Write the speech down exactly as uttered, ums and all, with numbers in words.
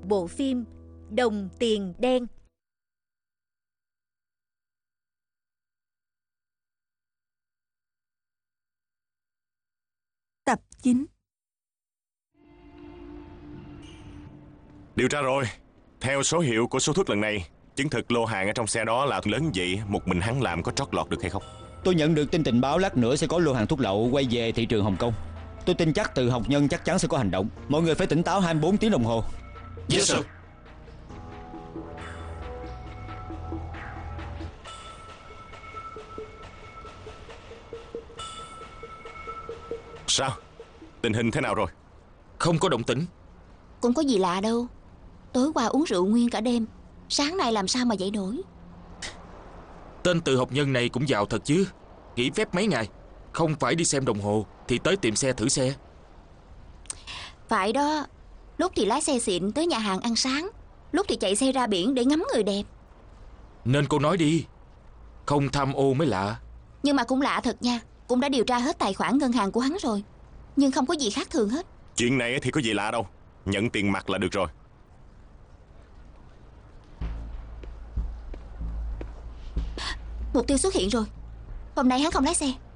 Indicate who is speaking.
Speaker 1: bộ phim Đồng Tiền Đen.
Speaker 2: Tập chín.
Speaker 3: Điều tra rồi. Theo số hiệu của số thuốc lần này, chứng thực lô hàng ở trong xe đó là lớn vậy, một mình hắn làm có trót lọt được hay không?
Speaker 4: Tôi nhận được tin tình báo lát nữa sẽ có lô hàng thuốc lậu quay về thị trường Hồng Kông. Tôi tin chắc Từ Học Nhân chắc chắn sẽ có hành động. Mọi người phải tỉnh táo hai mươi bốn tiếng đồng hồ.
Speaker 3: Yes sir. Sao? Tình hình thế nào rồi?
Speaker 5: Không có động tĩnh.
Speaker 6: Cũng có gì lạ đâu. Tối qua uống rượu nguyên cả đêm, sáng nay làm sao mà dậy nổi.
Speaker 5: Tên Từ Học Nhân này cũng giàu thật chứ. Nghỉ phép mấy ngày, không phải đi xem đồng hồ thì tới tiệm xe thử xe.
Speaker 6: Phải đó. Lúc thì lái xe xịn tới nhà hàng ăn sáng, lúc thì chạy xe ra biển để ngắm người đẹp.
Speaker 5: Nên cô nói đi. Không tham ô mới lạ.
Speaker 6: Nhưng mà cũng lạ thật nha. Cũng đã điều tra hết tài khoản ngân hàng của hắn rồi, nhưng không có gì khác thường hết.
Speaker 3: Chuyện này thì có gì lạ đâu. Nhận tiền mặt là được rồi.
Speaker 6: Mục tiêu xuất hiện rồi. Hôm nay hắn không lái xe.